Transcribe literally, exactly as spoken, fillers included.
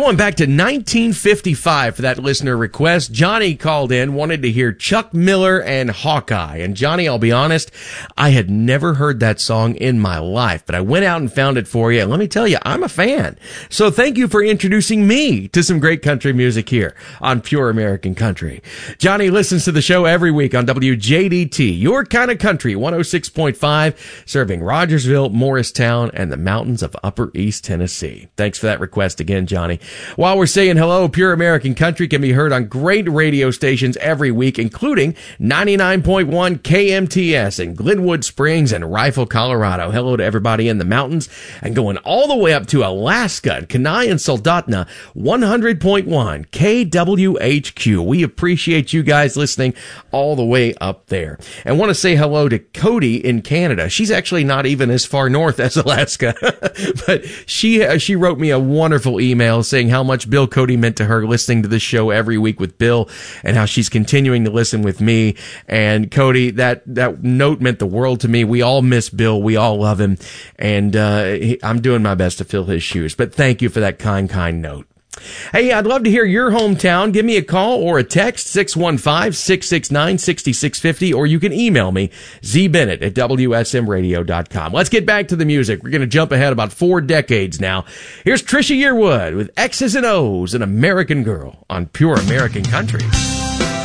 going back to nineteen fifty-five for that listener request. Johnny called in, wanted to hear Chuck Miller and Hawkeye. And Johnny, I'll be honest, I had never heard that song in my life, but I went out and found it for you. And let me tell you, I'm a fan. So thank you for introducing me to some great country music here on Pure American Country. Johnny listens to the show every week on W J D T, your kind of country, one oh six point five, serving Rogersville, Morristown, and the mountains of Upper East Tennessee. Thanks for that request again, Johnny. While we're saying hello, Pure American Country can be heard on great radio stations every week, including ninety-nine point one K M T S in Glenwood Springs and Rifle, Colorado. Hello to everybody in the mountains, and going all the way up to Alaska, Kenai and Soldotna, one hundred point one K W H Q. We appreciate you guys listening all the way up there. And want to say hello to Cody in Canada. She's actually not even as far north as Alaska, but she uh, she wrote me a wonderful email saying how much Bill Cody meant to her, listening to this show every week with Bill, and how she's continuing to listen with me. And Cody, that that note meant the world to me. We all miss Bill. We all love him, and uh, he, I'm doing my best to fill his shoes. But thank you for that kind, kind note. Hey, I'd love to hear your hometown. Give me a call or a text, six one five, six six nine, six six five zero, or you can email me, zbennett at w s m radio dot com. Let's get back to the music. We're going to jump ahead about four decades now. Here's Trisha Yearwood with X's and O's, an American Girl on Pure American Country.